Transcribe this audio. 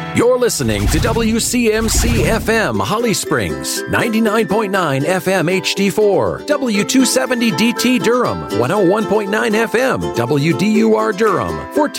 You're listening to WCMC FM Holly Springs, 99.9 FM HD4, W270 DT Durham, 101.9 FM WDUR Durham, 14